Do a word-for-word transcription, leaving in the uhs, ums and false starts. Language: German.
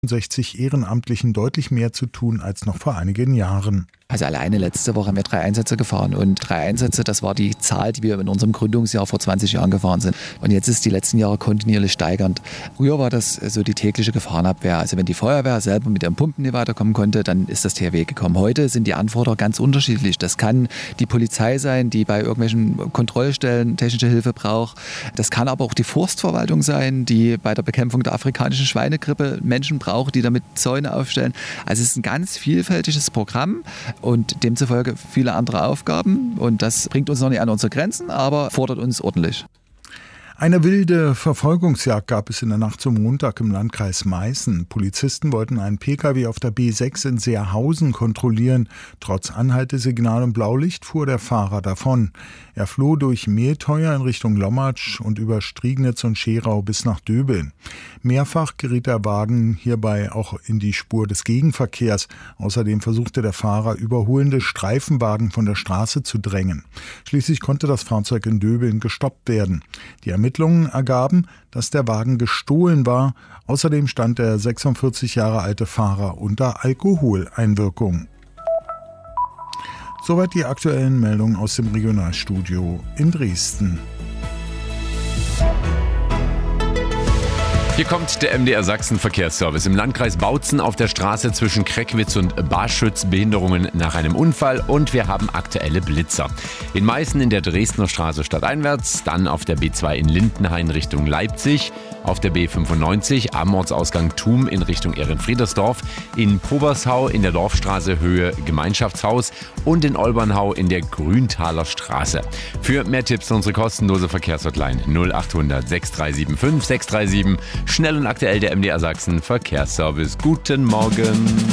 sechzig Ehrenamtlichen deutlich mehr zu tun als noch vor einigen Jahren. Also alleine letzte Woche haben wir drei Einsätze gefahren und drei Einsätze, das war die Zahl, die wir in unserem Gründungsjahr vor zwanzig Jahren gefahren sind. Und jetzt ist die letzten Jahre kontinuierlich steigernd. Früher war das so die tägliche Gefahrenabwehr. Also wenn die Feuerwehr selber mit ihren Pumpen nicht weiterkommen konnte, dann ist das T H W gekommen. Heute sind die Anforderungen ganz unterschiedlich. Das kann die Polizei sein, die bei irgendwelchen Kontrollstellen technische Hilfe braucht. Das kann aber auch die Forstverwaltung sein, die bei der Bekämpfung der afrikanischen Schweinegrippe Menschen braucht, die damit Zäune aufstellen. Also es ist ein ganz vielfältiges Programm. Und demzufolge viele andere Aufgaben. Und das bringt uns noch nicht an unsere Grenzen, aber fordert uns ordentlich. Eine wilde Verfolgungsjagd gab es in der Nacht zum Montag im Landkreis Meißen. Polizisten wollten einen Pkw auf der B sechs in Seerhausen kontrollieren. Trotz Anhaltesignal und Blaulicht fuhr der Fahrer davon. Er floh durch Mehlteuer in Richtung Lommatsch und über Striegnitz und Scherau bis nach Döbeln. Mehrfach geriet der Wagen hierbei auch in die Spur des Gegenverkehrs. Außerdem versuchte der Fahrer, überholende Streifenwagen von der Straße zu drängen. Schließlich konnte das Fahrzeug in Döbeln gestoppt werden. Die Ermittlungen ergaben, dass der Wagen gestohlen war. Außerdem stand der sechsundvierzig Jahre alte Fahrer unter Alkoholeinwirkung. Soweit die aktuellen Meldungen aus dem Regionalstudio in Dresden. Hier kommt der M D R Sachsen Verkehrsservice. Im Landkreis Bautzen auf der Straße zwischen Kreckwitz und Barschütz Behinderungen nach einem Unfall und wir haben aktuelle Blitzer. In Meißen in der Dresdner Straße stadteinwärts, dann auf der B zwei in Lindenhain Richtung Leipzig, auf der B fünfundneunzig am Ortsausgang Thum in Richtung Ehrenfriedersdorf, in Pobershau in der Dorfstraße Höhe Gemeinschaftshaus und in Olbernhau in der Grüntaler Straße. Für mehr Tipps unsere kostenlose Verkehrshotline null acht hundert sechs drei sieben fünf sechs drei sieben. Schnell und aktuell der M D R Sachsen Verkehrsservice. Guten Morgen.